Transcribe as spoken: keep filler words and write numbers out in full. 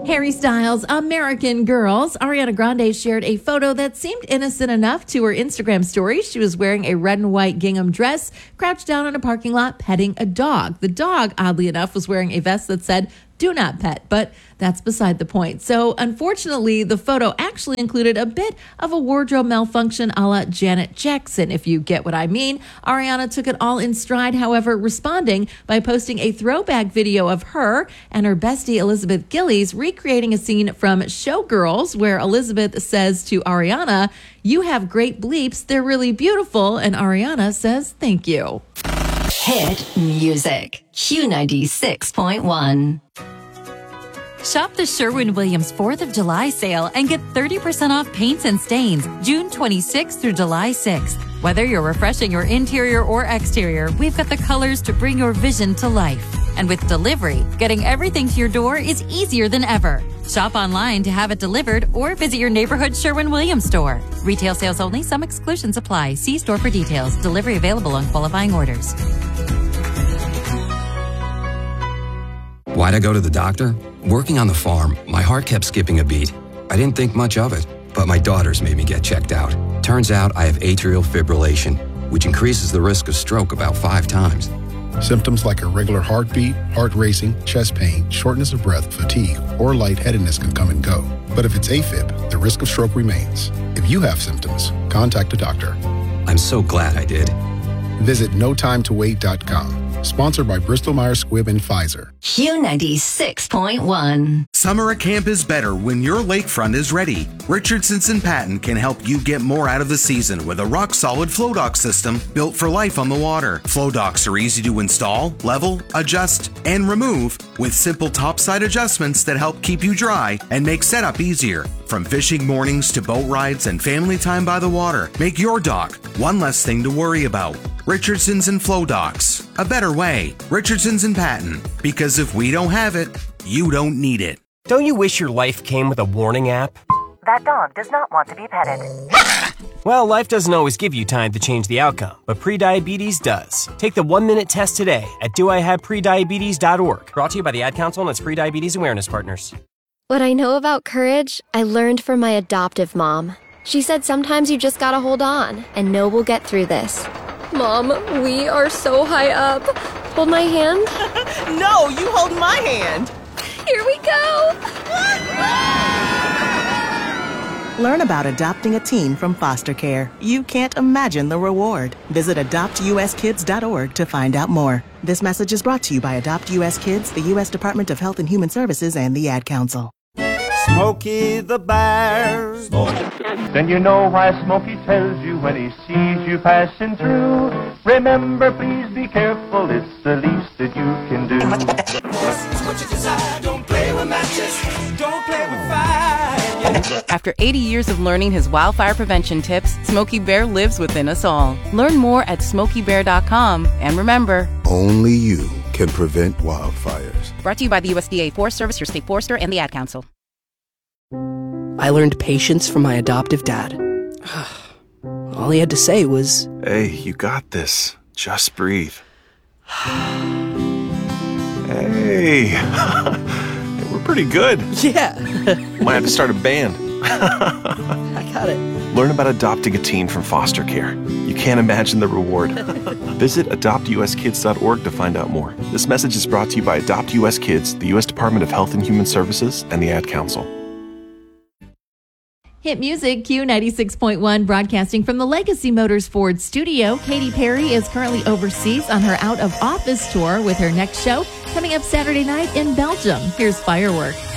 Harry Styles' American Girls. Ariana Grande shared a photo that seemed innocent enough to her Instagram story. She was wearing a red and white gingham dress, crouched down in a parking lot, petting a dog. The dog, oddly enough, was wearing a vest that said, "Do not pet," but that's beside the point. So unfortunately, the photo actually included a bit of a wardrobe malfunction a la Janet Jackson, if you get what I mean. Ariana took it all in stride, however, responding by posting a throwback video of her and her bestie Elizabeth Gillies recreating a scene from Showgirls, where Elizabeth says to Ariana, "You have great bleeps, they're really beautiful," and Ariana says, "Thank you." Hit music. Q ninety-six point one. Shop the Sherwin-Williams fourth of July sale and get thirty percent off paints and stains June twenty-sixth through July sixth. Whether you're refreshing your interior or exterior, we've got the colors to bring your vision to life. And with delivery, getting everything to your door is easier than ever. Shop online to have it delivered or visit your neighborhood Sherwin-Williams store. Retail sales only. Some exclusions apply. See store for details. Delivery available on qualifying orders. Why'd I go to the doctor? Working on the farm, my heart kept skipping a beat. I didn't think much of it, but my daughters made me get checked out. Turns out I have atrial fibrillation, which increases the risk of stroke about five times. Symptoms like irregular heartbeat, heart racing, chest pain, shortness of breath, fatigue, or lightheadedness can come and go. But if it's AFib, the risk of stroke remains. If you have symptoms, contact a doctor. I'm so glad I did. Visit no time to wait dot com. Sponsored by Bristol Myers Squibb and Pfizer. Q ninety-six point one. Summer at camp is better when your lakefront is ready. Richardson's and Patton can help you get more out of the season with a rock-solid flow dock system built for life on the water. Flow docks are easy to install, level, adjust, and remove with simple topside adjustments that help keep you dry and make setup easier. From fishing mornings to boat rides and family time by the water, make your dock one less thing to worry about. Richardson's and Flow Docks. A better way. Richardson's and Patton. Because if we don't have it, you don't need it. Don't you wish your life came with a warning app? That dog does not want to be petted. Well, life doesn't always give you time to change the outcome, but prediabetes does. Take the one-minute test today at do I have prediabetes dot org. Brought to you by the Ad Council and its prediabetes awareness partners. What I know about courage, I learned from my adoptive mom. She said sometimes you just gotta hold on and know we'll get through this. Mom, we are so high up. Hold my hand. No, you hold my hand. Here we go. Learn about adopting a teen from foster care. You can't imagine the reward. Visit adopt U S kids dot org to find out more. This message is brought to you by Adopt U S Kids, the U S Department of Health and Human Services, and the Ad Council. Smokey the Bear. Then you know why Smokey tells you when he sees you passing through. Remember, please be careful, it's the least that you can do. What you desire, don't play with matches, don't play with fire. After eighty years of learning his wildfire prevention tips, Smokey Bear lives within us all. Learn more at smokey bear dot com. And remember, only you can prevent wildfires. Brought to you by the U S D A Forest Service, your state forester, and the Ad Council. I learned patience from my adoptive dad. All he had to say was, "Hey, you got this. Just breathe." Hey, we're pretty good. Yeah. Might have to start a band. I got it. Learn about adopting a teen from foster care. You can't imagine the reward. Visit adopt U S kids dot org to find out more. This message is brought to you by Adopt U S Kids, the U S Department of Health and Human Services, and the Ad Council. Hit music, Q ninety-six point one, broadcasting from the Legacy Motors Ford studio. Katy Perry is currently overseas on her out-of-office tour with her next show coming up Saturday night in Belgium. Here's Firework.